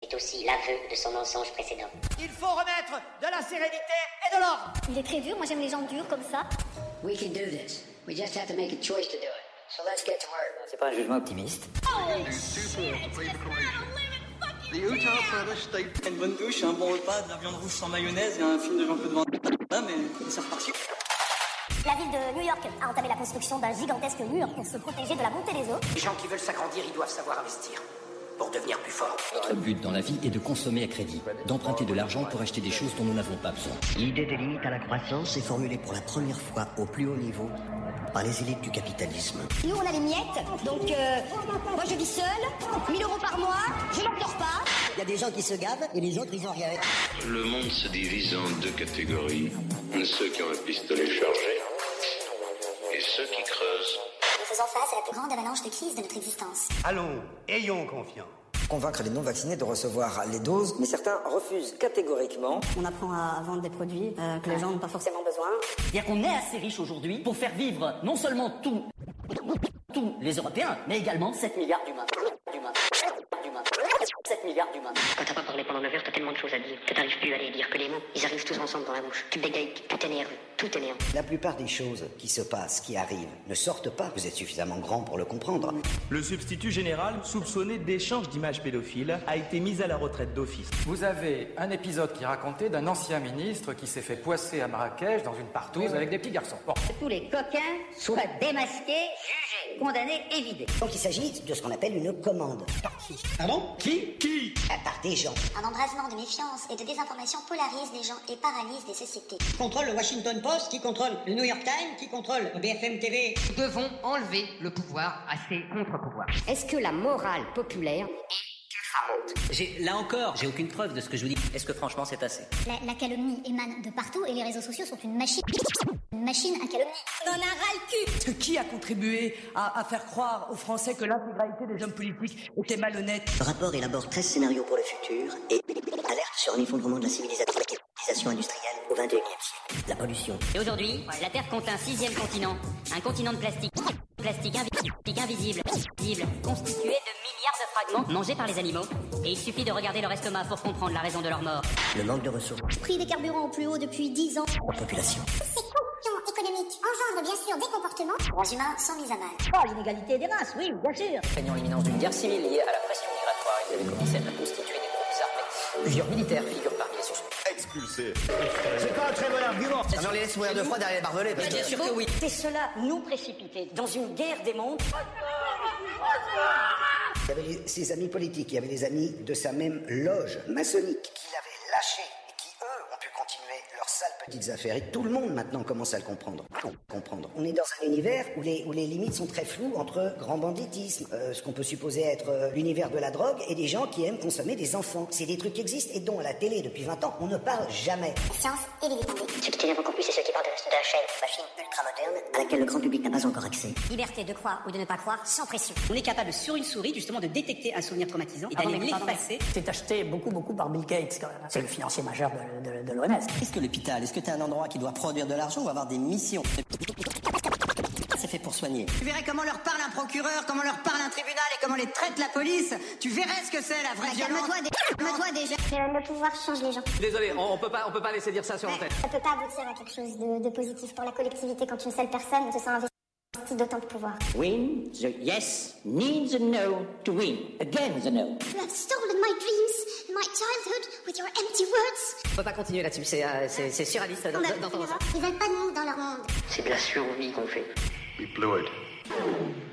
est aussi l'aveu de son mensonge précédent. Il faut remettre de la sérénité et de l'ordre. Il est très dur, moi j'aime les gens durs comme ça. We can do this. We just have to make a choice to do it. So let's get to work. C'est pas un jugement optimiste. Une bonne douche, un bon repas, de la viande rouge sans mayonnaise et un film de Jean-Claude Van Damme, mais c'est reparti. La ville de New York a entamé la construction d'un gigantesque mur pour se protéger de la montée des eaux. Les gens qui veulent s'agrandir, ils doivent savoir investir pour devenir plus forts. Notre but dans la vie est de consommer à crédit, d'emprunter de l'argent pour acheter des choses dont nous n'avons pas besoin. L'idée des limites à la croissance est formulée pour la première fois au plus haut niveau par les élites du capitalisme. Nous on a les miettes, donc moi je vis seule, 1000 € par mois, je n'en dors pas. Il y a des gens qui se gavent et les autres ils ont rien. Le monde se divise en deux catégories. Ceux qui ont un pistolet chargé et ceux qui creusent. Nous faisons face à la plus grande avalanche de crise de notre existence. Allons, ayons confiance. Convaincre les non-vaccinés de recevoir les doses, mais certains refusent catégoriquement. On apprend à vendre des produits que les gens n'ont pas forcément besoin. C'est-à-dire qu'on est assez riche aujourd'hui pour faire vivre non seulement tous les Européens, mais également 7 milliards d'humains. 7 milliards d'humains. Quand t'as pas parlé pendant 9 heures, t'as tellement de choses à dire que t'arrives plus à les dire que les mots. Ils arrivent tous ensemble dans la bouche. Tu bégayes, tu t'énerves, tout t'énerve. La plupart des choses qui se passent, qui arrivent, ne sortent pas. Vous êtes suffisamment grand pour le comprendre. Le substitut général, soupçonné d'échange d'images pédophiles, a été mis à la retraite d'office. Vous avez un épisode qui racontait d'un ancien ministre qui s'est fait poisser à Marrakech dans une partouze avec des petits garçons. Bon. Que tous les coquins soient démasqués, jugés, condamnés et vidés. Donc il s'agit de ce qu'on appelle une commande. Pardon ? Qui Par des gens. Un embrasement de méfiance et de désinformation polarise les gens et paralyse des sociétés. Qui contrôle le Washington Post, qui contrôle le New York Times, qui contrôle le BFM TV. Nous devons enlever le pouvoir à ces contre-pouvoirs. Est-ce que la morale populaire Là encore, j'ai aucune preuve de ce que je vous dis. Est-ce que franchement c'est assez ? La calomnie émane de partout et les réseaux sociaux sont une machine à calomnie. On en a ras le cul. Parce que qui a contribué à faire croire aux Français que l'intégralité des hommes politiques était malhonnête ? Le rapport élabore 13 scénarios pour le futur et alerte sur un effondrement de la civilisation industrielle au XXIe siècle. La pollution. Et aujourd'hui, la Terre compte un 6e continent. Un continent de plastique. Plastique invisible, constitué de milliards de fragments mangés par les animaux. Et il suffit de regarder leur estomac pour comprendre la raison de leur mort. Le manque de ressources. Prix des carburants au plus haut depuis 10 ans. La population. Ces conclusions économiques engendrent bien sûr des comportements. Les humains sont mis à mal. Oh, l'inégalité des races, oui, bien sûr. Craignant l'imminence d'une guerre civile liée à la pression migratoire, ils avaient commencé à constituer des groupes armés. Plusieurs militaires figurent parmi les suspects. Expulsés. C'est pas un très bon argument. On les laisse mourir de froid derrière les barbelés. Bien sûr que oui. C'est cela nous précipiter dans une guerre des mondes. Il y avait ses amis politiques, il y avait les amis de sa même loge maçonnique qui l'avaient lâché et qui, eux, ont pu continuer leurs sales petites affaires. Et tout le monde, maintenant, commence à le comprendre. On est dans un univers où les limites sont très floues entre grand banditisme, ce qu'on peut supposer être l'univers de la drogue, et des gens qui aiment consommer des enfants. C'est des trucs qui existent et dont, à la télé, depuis 20 ans, on ne parle jamais. La science et les défendus. Ce qui t'énerve encore plus, c'est ceux qui parlent de la chaîne. Machine ultra-moderne à laquelle le grand public n'a pas encore accès. Liberté de croire ou de ne pas croire sans pression. On est capable, sur une souris, justement, de détecter un souvenir traumatisant et d'aller l'effacer. C'est acheté beaucoup par Bill Gates, quand même. C'est le financier majeur de l'OMS. Est-ce que l'hôpital, est-ce que t'es un endroit qui doit produire de l'argent ou avoir des missions ? C'est fait pour soigner. Tu verrais comment leur parle un procureur, comment leur parle un tribunal et comment les traite la police. Tu verrais ce que c'est la vraie violence. Calme-toi déjà. Le pouvoir change les gens. Désolé, on peut pas laisser dire ça sur l'antenne. Ça peut pas aboutir à quelque chose de positif pour la collectivité quand une seule personne se sent investie d'autant de pouvoir. Win the yes needs a no to win. Again the no. You have stolen my dreams, my childhood with your empty words. On peut pas continuer là-dessus, c'est surréaliste d'entendre ça. Ils veulent pas de nous dans leur monde. C'est de la survie qu'on fait. We blew it.